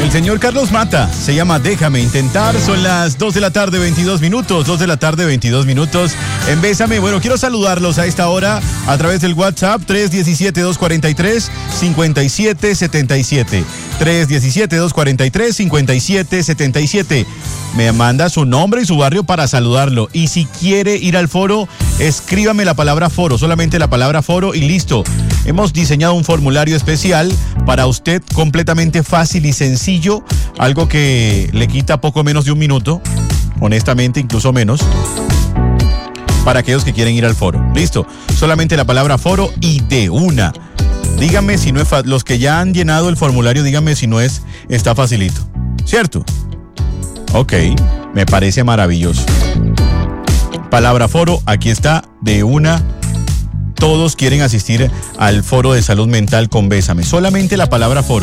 El señor Carlos Mata, se llama Déjame Intentar, son las 2 de la tarde, 22 minutos, 2 de la tarde, 22 minutos en Bésame. Bueno, quiero saludarlos a esta hora a través del WhatsApp 317-243-5777, 317-243-5777. Me manda su nombre y su barrio para saludarlo. Y si quiere ir al foro, escríbame la palabra foro, solamente la palabra foro y listo. Hemos diseñado un formulario especial para usted, completamente fácil y sencillo, algo que le quita poco menos de un minuto, honestamente incluso menos, para aquellos que quieren ir al foro. Listo, solamente la palabra foro y de una. Díganme si no es los que ya han llenado el formulario, díganme si no está facilito, ¿cierto? Ok, me parece maravilloso. Palabra foro, aquí está, de una. Todos quieren asistir al foro de salud mental con Bésame. Solamente la palabra foro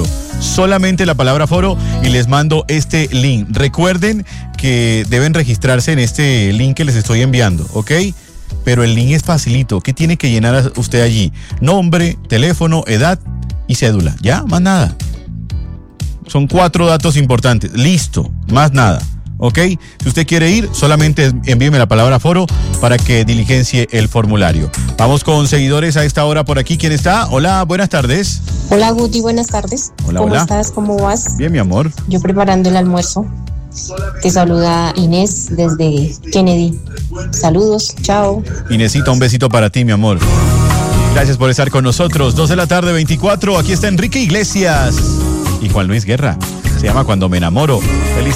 y les mando este link. Recuerden que deben registrarse en este link que les estoy enviando, ¿ok? Pero el link es facilito. ¿Qué tiene que llenar usted allí? Nombre, teléfono, edad y cédula. ¿Ya? Más nada. Son 4 datos importantes. Listo, más nada. ¿Ok? Si usted quiere ir, solamente envíeme la palabra foro para que diligencie el formulario. Vamos con seguidores a esta hora por aquí. ¿Quién está? Hola, buenas tardes. Hola, Guti, buenas tardes. Hola, ¿Cómo hola. estás? ¿Cómo vas? Bien, mi amor. Yo preparando el almuerzo. Te saluda Inés desde Kennedy. Saludos, chao. Inesita, un besito para ti, mi amor. Gracias por estar con nosotros. 2 de la tarde, 24. Aquí está Enrique Iglesias y Juan Luis Guerra. Se llama Cuando me enamoro. Feliz